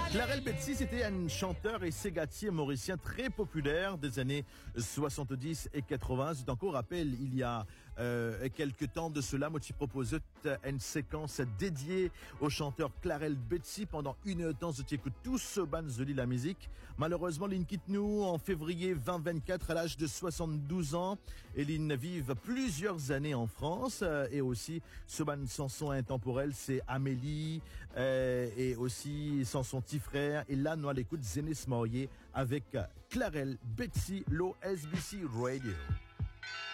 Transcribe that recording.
Clarel Betsy, c'était un chanteur et ségatier mauricien très populaire des années 70 et 80. C'est encore rappel, il y a quelques temps de cela, moi, tu proposais une séquence dédiée au chanteur Clarel Betsy. Pendant une heure de temps, tu écoutes tous ce band de la musique. Malheureusement, il quitte nous en février 2024 à l'âge de 72 ans. Et il vive plusieurs années en France. Et aussi, ce band chanson intemporelle, c'est Amélie et aussi sans son petit frère. Et là, nous à l'écoute Zénis Maurier avec Clarel Betsy, l'OSBC Radio.